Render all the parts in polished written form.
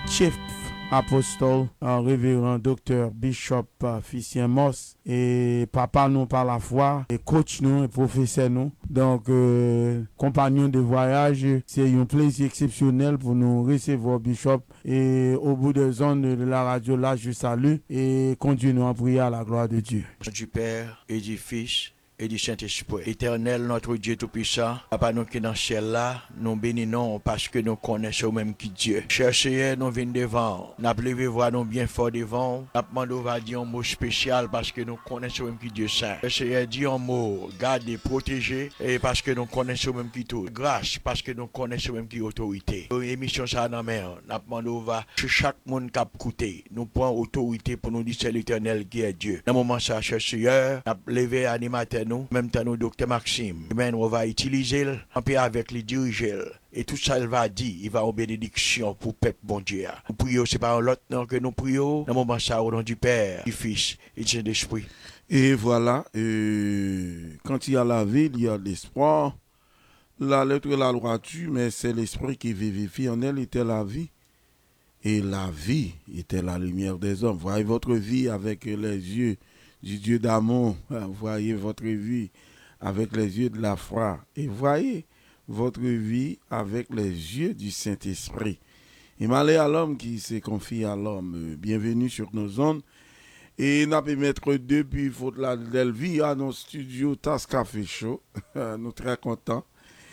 chef apostole, révérend docteur Bishop Ficien Moss et papa nous par la foi et coach nous et professeur nous. Donc compagnon de voyage, c'est un plaisir exceptionnel pour nous recevoir Bishop et au bout des ondes de la radio là je salue et continuons à prier à la gloire de Dieu. Du Père et du Fils et du Saint-Esprit. Éternel, notre Dieu Tout-Puissant, Papa, nous qui dans le ciel là, nous bénissons parce que nous connaissons même qui Dieu. Cherchez, nous venons devant. Nous levé voir nous bien fort devant. Nous demandons va dire un mot spécial parce que nous connaissons même qui Dieu saint. Cherchez, dire un mot, garder, protéger, et parce que nous connaissons même qui tout. Grâce, parce que nous connaissons même qui autorité. Émission ça dans mer. Nous demandons va chez chaque monde qui a coûté. Nous prenons autorité pour nous dire c'est l'Éternel qui est Dieu. Dans le moment ça, cherchez, nous levé animateur nous, même temps nous, docteur Maxime, même on va utiliser un peu avec les dirigeants. Et tout ça, il va dire, il va en bénédiction pour peuple bon Dieu. Nous prions, c'est pas l'autre nom que nous prions, dans le moment ça, au nom du Père, du Fils et du Saint-Esprit. Et voilà, quand il y a la vie, il y a l'espoir. La lettre de la loi tue, mais c'est l'esprit qui vivifie. En elle était la vie. Et la vie était la lumière des hommes. Voyez votre vie avec les yeux du Dieu d'amour, voyez votre vie avec les yeux de la foi et voyez votre vie avec les yeux du Saint-Esprit. Et malheur à l'homme qui se confie à l'homme. Bienvenue sur nos ondes. Et nous pouvons mettre depuis faute la vie à nos studios Tas Café Show. Nous sommes très contents.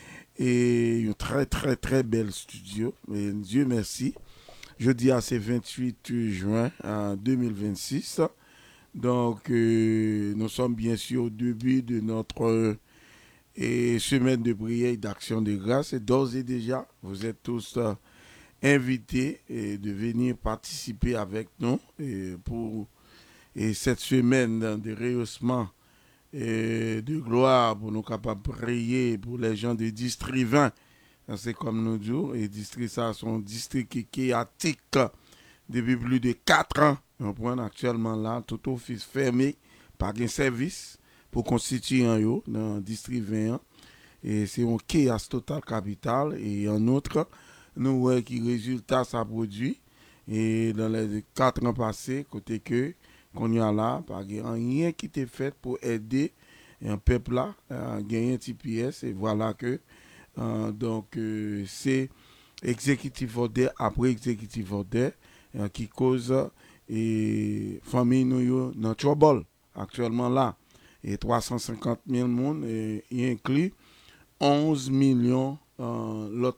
Et un très très très bel studio. Et Dieu merci. Jeudi à ce 28 juin 2026. Donc, nous sommes bien sûr au début de notre semaine de prière et d'action de grâce. Et d'ores et déjà, vous êtes tous invités de venir participer avec nous pour cette semaine de rehaussement et de gloire pour nous capables de prier pour les gens de district 20. C'est comme nous disons, et district ça, son district qui est à TIC depuis plus de 4 ans. On prend actuellement là, tout office fermé, par un service pour constituer un yo dans le district 20. Et c'est un chaos total capital. Et en outre, nous voyons qui résultat ça produit. Et dans les 4 ans passés, côté que, qu'on y a là, pas rien qui était fait pour aider un peuple là à gagner un TPS. Et voilà que, c'est exécutif order après exécutif order qui cause et famille nous dans trouble actuellement là et 350 000 monde et inclut 11 millions l'autre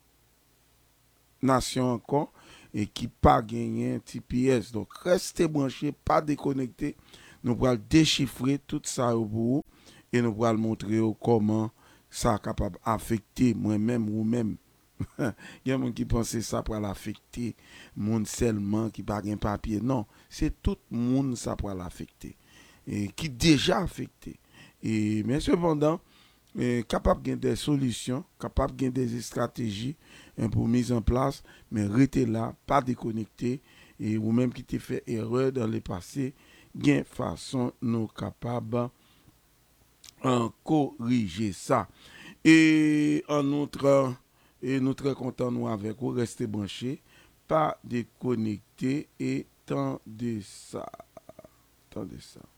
nation encore et qui pas gagné TPS. Donc restez branchés, pas déconnectés. Nous allons déchiffrer tout ça au bout et nous allons montrer comment ça est capable d'affecter moi-même ou même. Il y a des gens qui pensent ça pour l'affecter, monde seulement qui n'a pas de papier. Non, c'est tout le monde ça pour l'affecter. Et qui est déjà affecté. Mais cependant, capable de des solutions, capable de des stratégies pour mise en place, mais restez là, pas déconnecté, et ou même qui t'a fait erreur dans le passé, gain façon nous capables de corriger ça. Et en outre, et nous très contents nous avec vous, restez branchés, pas déconnectés et tant de ça.